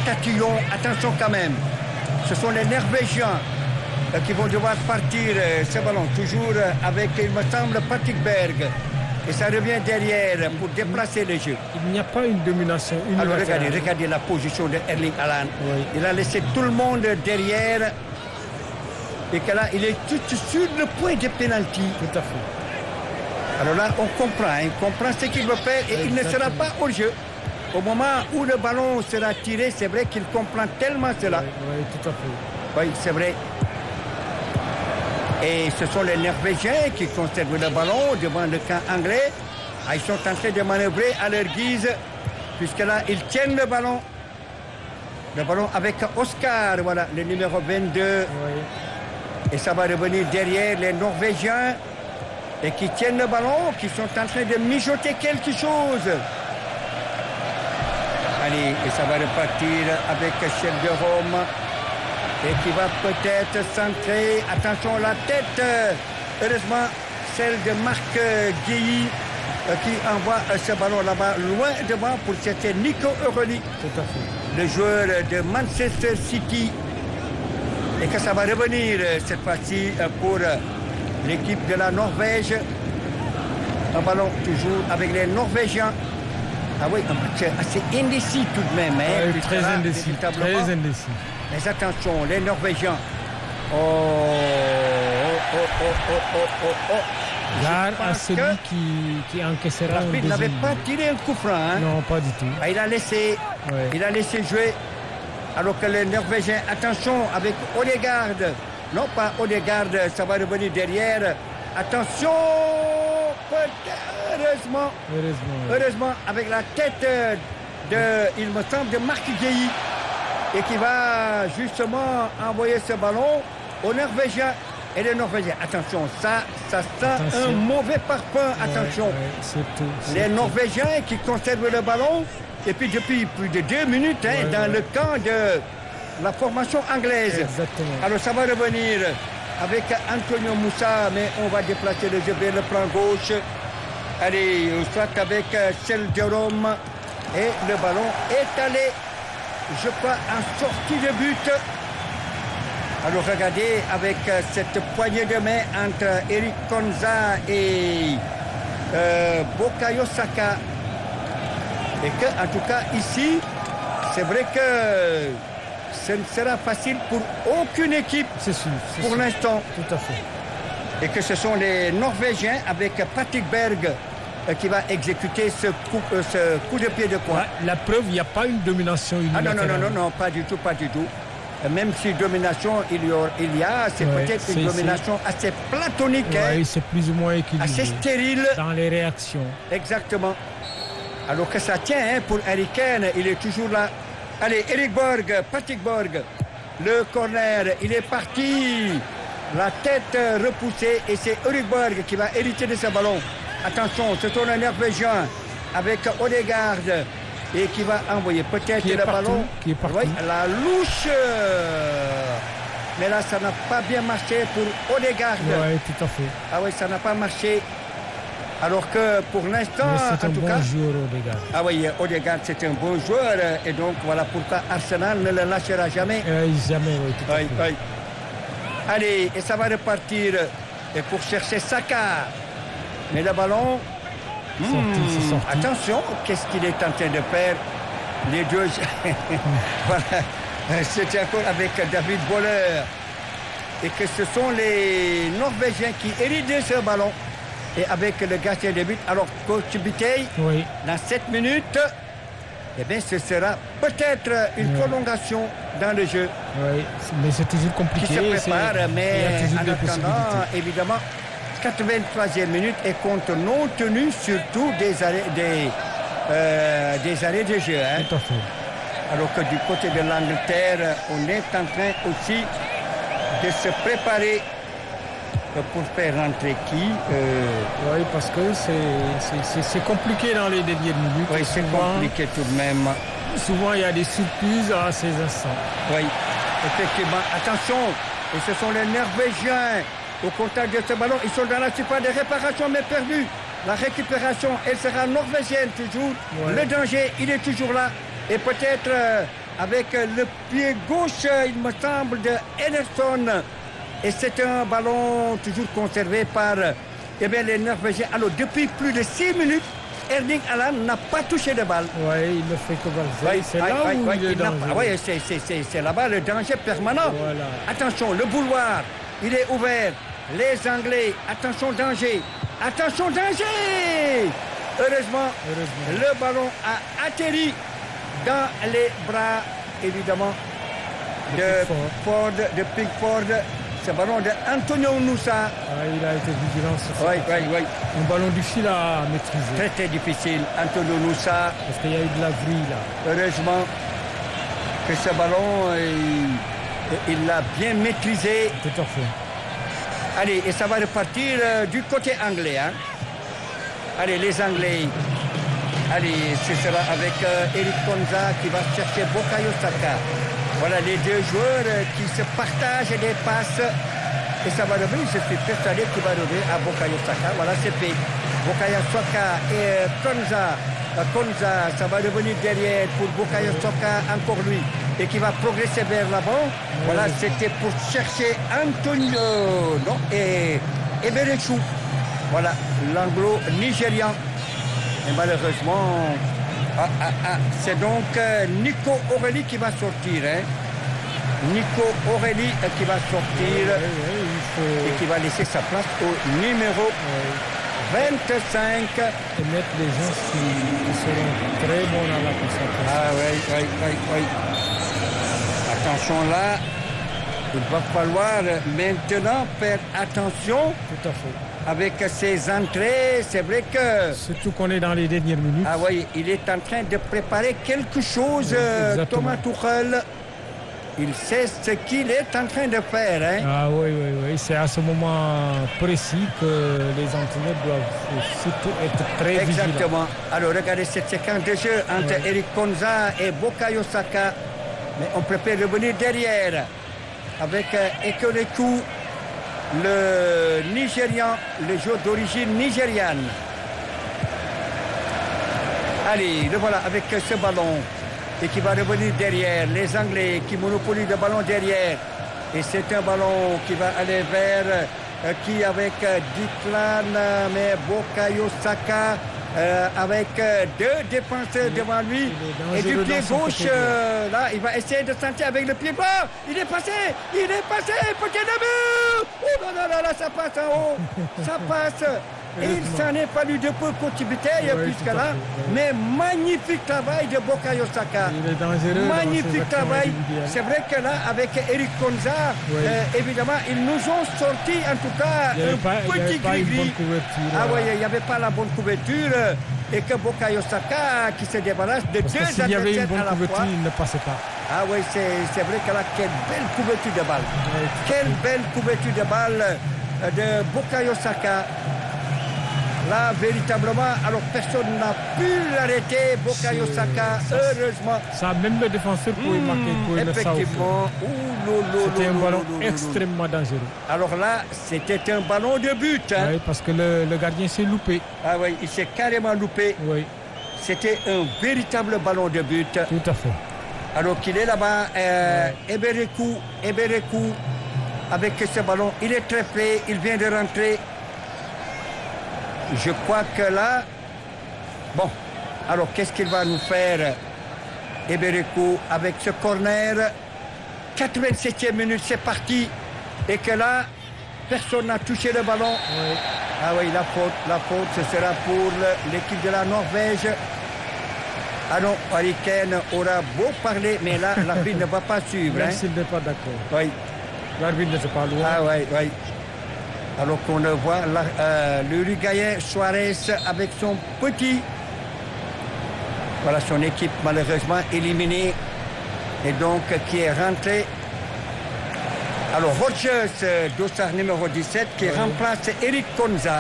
tatillon. Attention quand même. Ce sont les Norvégiens qui vont devoir partir ce ballon. Toujours avec, il me semble, Patrick Berg. Et ça revient derrière pour déplacer le jeu. Il n'y a pas une domination unilatérale. Alors regardez la position de Erling Haaland. Oui. Il a laissé tout le monde derrière. Et que là, il est tout sur le point de pénalty. Tout à fait. Alors là, on comprend ce qu'il veut faire et il ne sera pas au jeu. Au moment où le ballon sera tiré, c'est vrai qu'il comprend tellement cela. Oui, tout à fait. Oui, c'est vrai. Et ce sont les Norvégiens qui conservent le ballon devant le camp anglais. Ils sont en train de manœuvrer à leur guise, puisque là, ils tiennent le ballon. Le ballon avec Oscar, voilà, le numéro 22. Oui. Et ça va revenir derrière les Norvégiens et qui tiennent le ballon, qui sont en train de mijoter quelque chose. Allez, et ça va repartir avec Chef de Rome et qui va peut-être centrer. Attention, la tête, heureusement, celle de Marc Guéhi qui envoie ce ballon là-bas, loin devant pour chercher Nico Eureli, Tout à fait. le joueur de Manchester City. Et que ça va revenir cette fois-ci pour l'équipe de la Norvège. Un ballon toujours avec les Norvégiens. Ah oui, un match assez indécis tout de même. Hein, Oui, très indécis. Très indécis. Mais attention, les Norvégiens. Gare à celui qui encaissera un l'arbitre deuxième. n'avait pas tiré un coup franc. Hein. Non, pas du tout. Ah, il a laissé jouer. Alors que les Norvégiens, attention avec Odegaard. Non, pas Odegaard, ça va revenir derrière. Attention, heureusement. Heureusement, avec la tête de, il me semble, de Marc Guéhi. Et qui va justement envoyer ce ballon aux Norvégiens. Et les Norvégiens, attention, ça sent un mauvais parfum, attention. Les Norvégiens qui conservent le ballon. Et puis depuis plus de 2 minutes, dans le camp de la formation anglaise. Exactement. Alors ça va revenir avec Antonio Moussa, mais on va déplacer le jeu vers le plan gauche. Allez, soit avec Chel de Rome. Et le ballon est allé, je crois, en sortie de but. Alors regardez, avec cette poignée de main entre Eric Konza et Bukayo Saka. Et que, en tout cas, ici, c'est vrai que ce ne sera facile pour aucune équipe pour l'instant. Tout à fait. Et que ce sont les Norvégiens avec Patrick Berg qui va exécuter ce coup de pied de coin. Ouais, la preuve, il n'y a pas une domination unilatérale. Non, pas du tout. Même si domination il y a, c'est peut-être une domination assez platonique. Oui, c'est plus ou moins équilibré. Assez stérile. Dans les réactions. Exactement. Alors que ça tient pour Harry Kane, il est toujours là. Allez, Eric Borg, Patrick Borg, le corner, il est parti. La tête repoussée et c'est Eric Borg qui va hériter de ce ballon. Attention, ce sont les Norvégiens avec Odegaard et qui va envoyer peut-être le ballon. Qui est parti. Oui, la louche. Mais là, ça n'a pas bien marché pour Odegaard. Oui, tout à fait. Ah oui, ça n'a pas marché. Alors que pour l'instant, c'est un bon joueur, Odegaard. Ah oui, Odegaard, c'est un bon joueur. Et donc, voilà pourquoi Arsenal ne le lâchera jamais. Jamais, oui, tout à fait. Oui. Allez, et ça va repartir et pour chercher Saka. Mais le ballon... C'est sorti. Attention, qu'est-ce qu'il est en train de faire? Les deux... Voilà. C'était encore avec David Boller. Et que ce sont les Norvégiens qui héritent de ce ballon. Et avec le gardien de but, alors coach Bitey, dans 7 minutes, eh bien, ce sera peut-être une prolongation dans le jeu. Oui, mais c'est toujours compliqué. Qui se prépare, mais en attendant, évidemment, 83e minute et compte non tenu surtout des arrêts de jeu. Hein. Tout à fait. Alors que du côté de l'Angleterre, on est en train aussi de se préparer pour faire rentrer qui Oui, parce que c'est compliqué dans les dernières minutes. Oui, c'est compliqué tout de même. Souvent, il y a des surprises à ces instants. Oui, effectivement. Attention, et ce sont les Norvégiens au contact de ce ballon. Ils sont dans la surface de réparation, mais perdus. La récupération, elle sera norvégienne toujours. Ouais. Le danger, il est toujours là. Et peut-être avec le pied gauche, il me semble, de Ederson. Et c'est un ballon toujours conservé par les Norvégiens. Alors, depuis plus de 6 minutes, Erling Haaland n'a pas touché de balle. Oui, il ne fait que Barcelone. C'est là où il est dangereux. Oui, c'est là-bas le danger permanent. Voilà. Attention, le boulevard, il est ouvert. Les Anglais, attention, danger. Attention, danger. Heureusement, le ballon a atterri dans les bras, évidemment, de Pickford. Ce ballon de Antonio Nusa. Il a été vigilant sur ça. Oui. Un ballon difficile à maîtriser. Très, très difficile, Antonio Nusa. Parce qu'il y a eu de la vrille là. Heureusement que ce ballon, il l'a bien maîtrisé. Tout à fait. Allez, et ça va repartir du côté anglais. Hein. Allez, les Anglais. Allez, ce sera avec Eric Konza qui va chercher Bukayo Saka. Voilà les deux joueurs qui se partagent des passes. Et ça va revenir, je suis persuadé qu'il va revenir à Bukayo Saka. Voilà, c'est fait. Bukayo Saka et Konza. Konza, ça va revenir derrière pour Bukayo Saka, encore lui. Et qui va progresser vers l'avant. Voilà, c'était pour chercher Antonio. Non, et Berechu. Voilà, l'anglo-nigérian. Et malheureusement, c'est donc Nico Aurélie qui va sortir. Hein. Nico Aurélie qui va sortir et qui va laisser sa place au numéro 25. Et mettre les gens qui seront très bons dans la concentration. Ah oui. Attention là, il va falloir maintenant faire attention. Tout à fait. Avec ses entrées, c'est vrai que... Surtout qu'on est dans les dernières minutes. Ah oui, il est en train de préparer quelque chose, Thomas Tuchel. Il sait ce qu'il est en train de faire. Hein. Ah oui. C'est à ce moment précis que les entraîneurs doivent surtout être très vigilants. Exactement. Alors regardez cette séquence de jeu entre Eric Konza et Bukayo Saka. Mais on préfère revenir derrière avec Ekoneku. Le Nigérian, le joueur d'origine nigériane. Allez, le voilà avec ce ballon et qui va revenir derrière. Les Anglais qui monopolisent le ballon derrière. Et c'est un ballon qui va aller vers qui avec Declan, mais Bukayo Saka avec deux défenseurs devant lui. Et du pied gauche, là, il va essayer de sentir avec le pied droit. Il est passé, petit début. Oh là, ça passe en haut. Ça passe. Et il s'en est fallu de peu côté bouteille, puisque là, mais magnifique travail de Bukayo Saka. Il est dangereux. Magnifique travail. C'est vrai que là, avec Eric Konza, évidemment, ils nous ont sorti en tout cas un petit gris-gris. Ah oui, il n'y avait pas la bonne couverture. Et que Bukayo Saka qui se débarrasse de deux adversaires à la fois. S'il y avait une bonne couverture, il ne passait pas. Ah oui, c'est vrai que là, quelle belle couverture de balle. Quelle belle couverture de balle de Bukayo Saka. Là, véritablement, alors personne n'a pu l'arrêter, Bukayo Saka, heureusement. Ça, même le défenseur pouvait marquer. Effectivement. C'était un ballon extrêmement dangereux. Alors là, c'était un ballon de but. Hein. Oui, parce que le gardien s'est loupé. Ah oui, il s'est carrément loupé. Oui. C'était un véritable ballon de but. Tout à fait. Alors qu'il est là-bas, Eberekou, avec ce ballon, il est très près, il vient de rentrer. Je crois que là, bon, alors qu'est-ce qu'il va nous faire, Eberekou, avec ce corner, 87e minute, c'est parti, et que là, personne n'a touché le ballon. Oui. Ah oui, la faute, ce sera pour l'équipe de la Norvège. Ah non, Harry Kane aura beau parler, mais là, l'arbitre ne va pas suivre. Même s'il n'est pas d'accord. Oui. L'arbitre ne se parle loin. Ah oui. Alors qu'on le voit, l'Uruguayen Suarez avec son petit. Voilà son équipe malheureusement éliminée. Et donc qui est rentré. Alors Rogers, dossard numéro 17, qui remplace Eric Konza.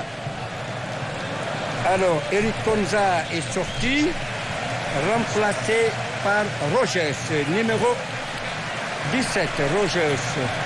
Alors Eric Konza est sorti, remplacé par Rogers, numéro 17, Rogers.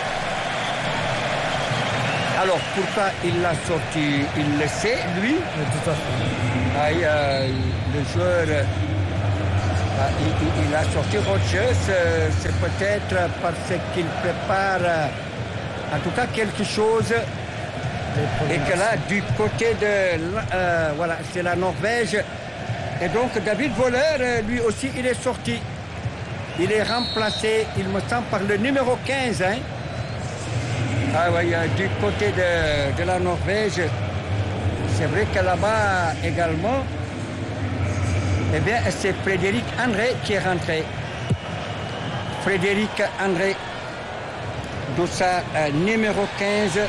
Alors, pourquoi il l'a sorti? Il le sait, lui. Oui, tout à fait. Le joueur Il a sorti Rogers, c'est peut-être parce qu'il prépare en tout cas quelque chose. Et que là, du côté de... voilà, c'est la Norvège. Et donc, David Voller, lui aussi, il est sorti. Il est remplacé, il me semble, par le numéro 15. Hein. Ah oui, du côté de la Norvège. C'est vrai que là-bas également, eh bien, c'est Frédéric André qui est rentré. Frédéric André, dossard numéro 15.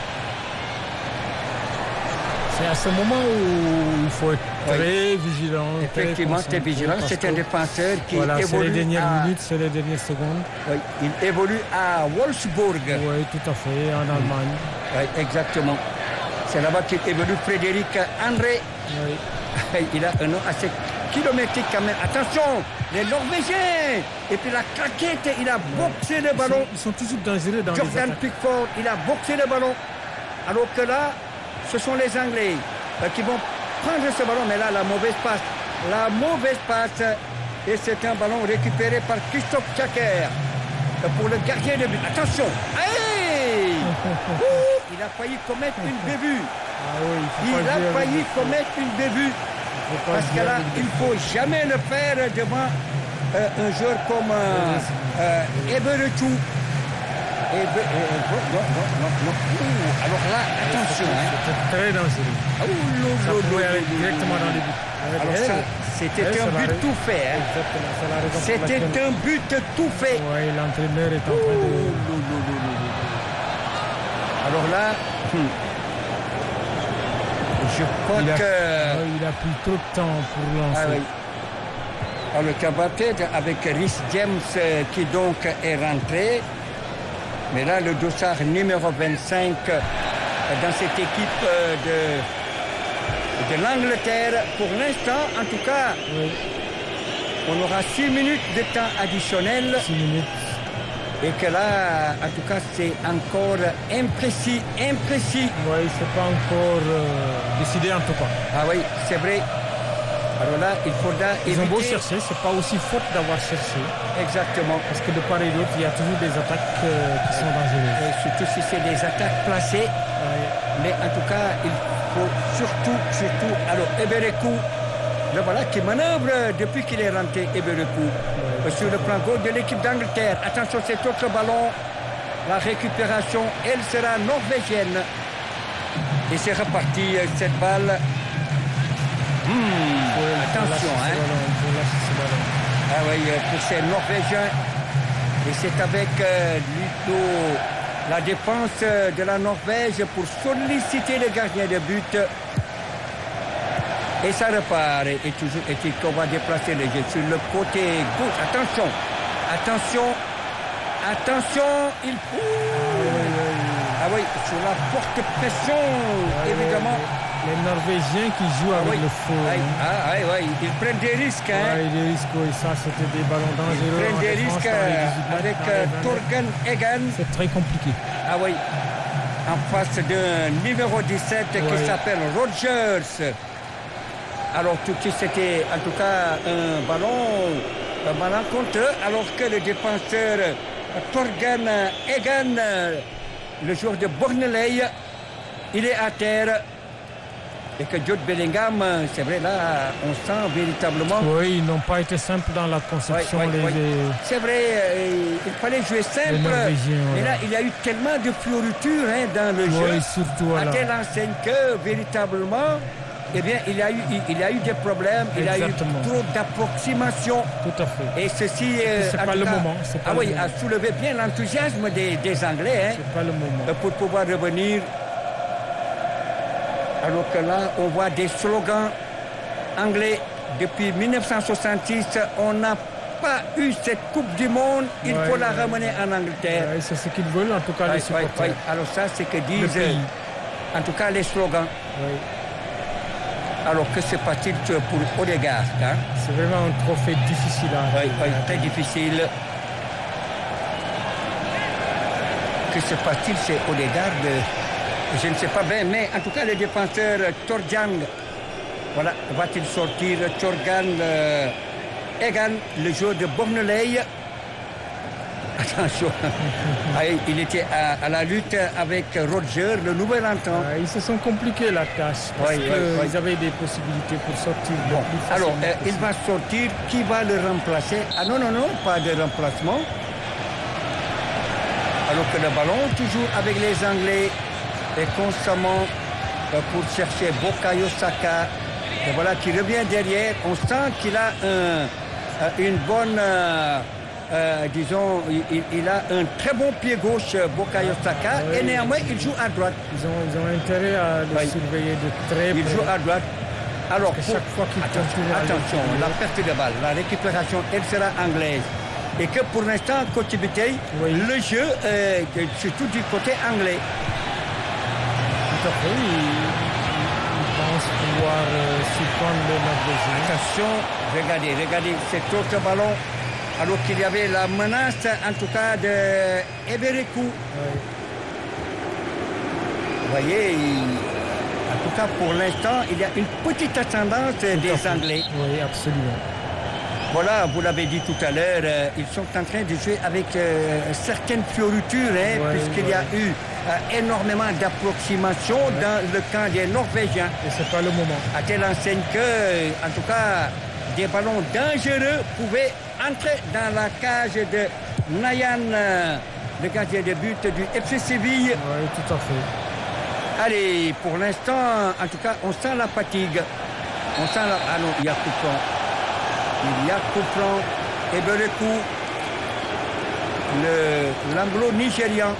C'est à ce moment où il faut être très vigilant. Effectivement, très vigilant. C'est un défenseur qui évolue. C'est les dernières minutes, c'est les dernières secondes. Oui, il évolue à Wolfsburg. Oui, tout à fait, en Allemagne. Oui, exactement. C'est là-bas qu'il évolue Frédéric André. Oui. Il a un nom assez kilométrique quand même. Attention, les Norvégiens. Et puis la claquette, il a boxé le ballon. Ils sont toujours dangereux dans Jordan les attaques. Pickford, il a boxé le ballon. Alors que là, ce sont les Anglais qui vont prendre ce ballon. Mais là, la mauvaise passe. La mauvaise passe. Et c'est un ballon récupéré par Christophe Tchaker pour le gardien de but. Attention. Hey il a failli commettre une bévue. Ah oui, il a failli commettre une bévue. Parce que là, il ne faut jamais le faire devant un joueur comme Eberetou. Non. Alors là, attention. C'était très dangereux. Ça pouvait aller directement dans les buts. Alors ça, c'était un but tout fait. Hein. Exactement. C'était un but tout fait. Oui, l'entraîneur est en train de... Alors là, je crois il a pris trop de temps pour lancer. Ah oui. Alors le cabaret avec Rhys James qui donc est rentré. Mais là, le dossard numéro 25 dans cette équipe de l'Angleterre, pour l'instant, en tout cas, oui. On aura 6 minutes de temps additionnel. 6 minutes. Et que là, en tout cas, c'est encore imprécis. Oui, c'est pas encore décidé en tout cas. Ah oui, c'est vrai. Alors là, il faudra Ils ont beau chercher, c'est pas aussi faute d'avoir cherché. Exactement. Parce que de part et d'autre, il y a toujours des attaques qui sont dangereuses. Et surtout si c'est des attaques placées. Oui. Mais en tout cas, il faut surtout... Alors, Eberekou, le voilà qui manœuvre depuis qu'il est rentré, Eberekou. Sur le plan gauche de l'équipe d'Angleterre. Attention, cet autre ballon. La récupération, elle sera norvégienne. Et c'est reparti, cette balle. Attention, hein. Ah oui, pour ces Norvégiens. Et c'est avec la défense de la Norvège pour solliciter le gardien de but. Et ça repart. Et toujours est-il qu'on va déplacer le jeu sur le côté gauche. Attention, il Ah oui, sur la forte pression, évidemment. Les Norvégiens qui jouent avec le feu. Ils prennent des risques. Hein. Oui, des risques, oui, ça c'était des ballons dangereux. Ils prennent des risques avec Torgen Egan. C'est très compliqué. Ah oui, en face d'un numéro 17 qui s'appelle Rogers. Alors tout de suite, c'était en tout cas un ballon contre eux, alors que le défenseur Torgen Egan, le joueur de Borneley, il est à terre. Et que Jude Bellingham, c'est vrai, là, on sent véritablement... Oui, ils n'ont pas été simples dans la conception. C'est vrai, il fallait jouer simple. Mais là, il y a eu tellement de fioritures dans le jeu. Oui, surtout à telle enseigne que, véritablement, eh bien, il y a eu des problèmes. Exactement. Il y a eu trop d'approximations. Tout à fait. Et ceci, c'est pas le moment. A soulevé bien l'enthousiasme des Anglais. C'est pas le moment. Pour pouvoir revenir... Alors que là, on voit des slogans anglais. Depuis 1966, on n'a pas eu cette Coupe du Monde. Il faut la ramener en Angleterre. C'est ce qu'ils veulent, en tout cas, les supporters. Alors ça, c'est que disent, en tout cas, les slogans. Alors que se passe-t-il pour Odegaard? C'est vraiment un trophée difficile à très difficile. Que se passe-t-il chez Odegaard? Je ne sais pas bien, mais en tout cas, le défenseur Torgan, voilà, va-t-il sortir? Torgan, Egan, le joueur de Bornelay. Attention, il était à la lutte avec Roger, le nouvel entrant. Ils se sont compliqués la tâche parce qu'ils avaient des possibilités pour sortir. Bon, alors, il va sortir. Qui va le remplacer? Ah non, pas de remplacement. Alors que le ballon, toujours avec les Anglais, est constamment pour chercher Bukayo Saka. Et voilà, qui revient derrière. On sent qu'il a une bonne... disons, il a un très bon pied gauche, Bukayo Saka, et néanmoins, il joue à droite. Ils ont intérêt à le surveiller de très près. Il joue à droite. Alors, chaque fois qu'il attention, la perte de balle, la récupération, elle sera anglaise. Et que pour l'instant, Coach Bitey, le jeu, surtout du côté anglais. Tout à fait. Il pense pouvoir surprendre le adversaire. Attention, regardez, cet autre ballon. Alors qu'il y avait la menace, en tout cas, de Eberekou. Vous voyez, en tout cas, pour l'instant, il y a une petite ascendance des Anglais. Oui, absolument. Voilà, vous l'avez dit tout à l'heure, ils sont en train de jouer avec certaines fioritures, puisqu'il y a eu énormément d'approximations dans le camp des Norvégiens. Et c'est pas le moment. À telle enseigne que, en tout cas, des ballons dangereux pouvaient entrer dans la cage de Nayan, le gardien de but du FC Séville. Oui, tout à fait. Allez, pour l'instant, en tout cas, on sent la fatigue. On sent la... Ah non, il y a coup franc. Il y a coup franc. Et Berekou, l'anglo-nigérian.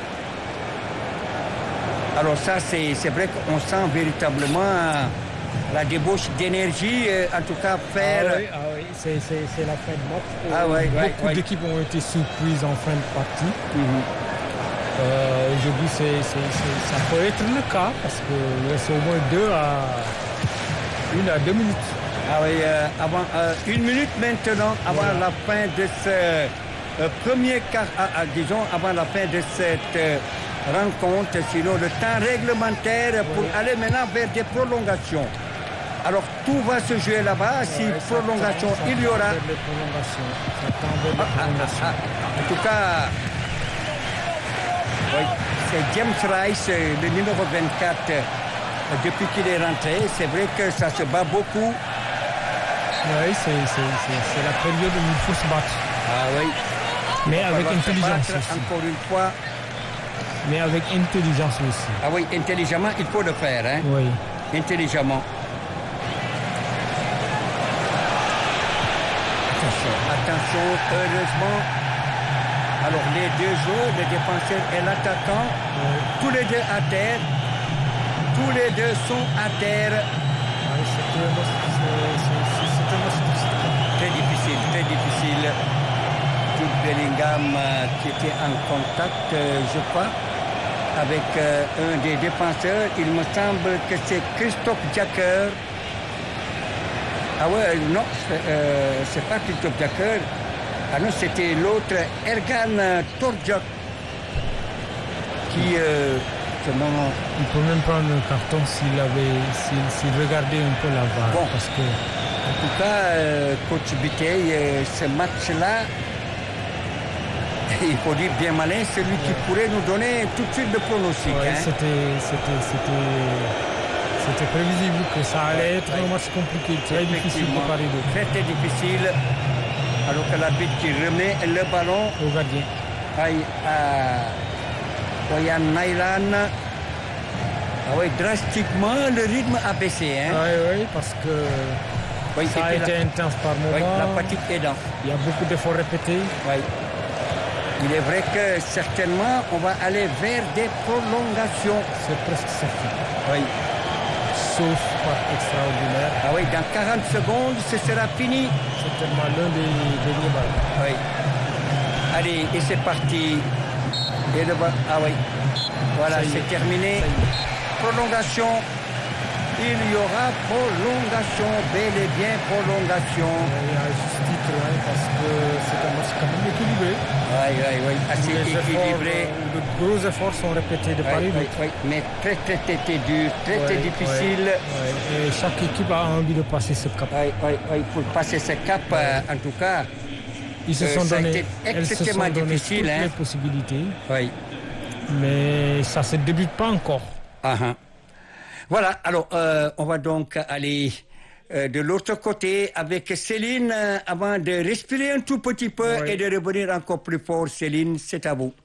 Alors ça, c'est vrai qu'on sent véritablement la débauche d'énergie, en tout cas faire... Ah oui, c'est la fin de match. Beaucoup d'équipes ont été surprises en fin de partie. Aujourd'hui, ça peut être le cas parce qu'il reste au moins 1 à 2 minutes. Ah oui, avant 1 minute maintenant, avant la fin de ce premier quart, disons, avant la fin de cette rencontre, sinon le temps réglementaire pour aller maintenant vers des prolongations. Alors tout va se jouer là-bas. Si prolongation il y aura. En tout cas, c'est James Rice, le numéro 24, depuis qu'il est rentré. C'est vrai que ça se bat beaucoup. Oui, c'est la période où il faut se battre. Ah oui. Mais avec intelligence aussi. Encore une fois. Mais avec intelligence aussi. Ah oui, intelligemment, il faut le faire. Hein? Oui. Intelligemment. Attention, heureusement. Alors, les deux joueurs, le défenseur et l'attaquant, tous les deux à terre. Tous les deux sont à terre. Très difficile, très difficile. Jude Bellingham qui était en contact, je crois, avec un des défenseurs. Il me semble que c'est Christophe Jacker. Ah ouais, non, c'est pas Christophe Jacker. Ah non, c'était l'autre, Ergan Torjak, qui... il peut même prendre un carton s'il regardait un peu la VAR. Bon, parce que... en tout cas, coach Bitey, ce match-là, il faut dire bien malin, celui qui pourrait nous donner tout de suite le pronostic. Ouais, C'était prévisible que ça allait être un match compliqué, très difficile de parier de. Très, très difficile. Alors que l'arbitre qui remet le ballon au gardien. Oyan Nailan. Ah oui, drastiquement, le rythme a baissé. Hein? Oui, parce que ça a été intense par moment. Oui, la fatigue aidant. Il y a beaucoup d'efforts répétés. Oui. Il est vrai que certainement, on va aller vers des prolongations. C'est presque certain. Oui. Sauf par extraordinaire. Ah oui, dans 40 secondes, ce sera fini. Certainement l'un des derniers ballons. Oui. Allez, et c'est parti. Et ah oui. Voilà, c'est terminé. Prolongation. Il y aura prolongation, bel et bien prolongation. Il y a juste titre hein, parce que c'est un match quand même équilibré. Oui, assez équilibré. De gros efforts sont répétés de Paris. Oui, mais très dur, très difficile. Et chaque équipe a envie de passer ce cap. Oui, pour passer ce cap, en tout cas, Ils se sont donné, extrêmement difficile. Toutes les possibilités. Oui. Mais ça ne se débute pas encore. Voilà, alors on va donc aller de l'autre côté avec Céline avant de respirer un tout petit peu et de revenir encore plus fort. Céline, c'est à vous.